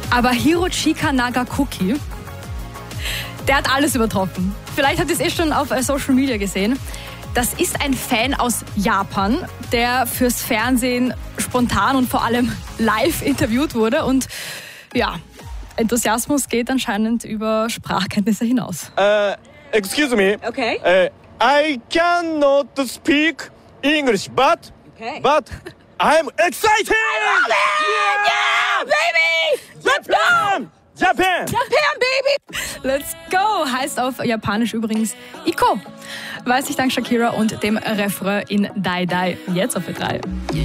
Aber Hirochika Nagakuki, der hat alles übertroffen. Vielleicht habt ihr es schon auf Social Media gesehen. Das ist ein Fan aus Japan, der fürs Fernsehen spontan und vor allem live interviewt wurde. Und ja, Enthusiasmus geht anscheinend über Sprachkenntnisse hinaus. Excuse me. Okay. I cannot speak English, but I'm excited! Yeah, baby! Let's go! Japan! Japan, baby! Let's go heißt auf Japanisch übrigens Iko. Weiß ich dank Shakira und dem Refrain in Dai Dai. Jetzt auf Ö3.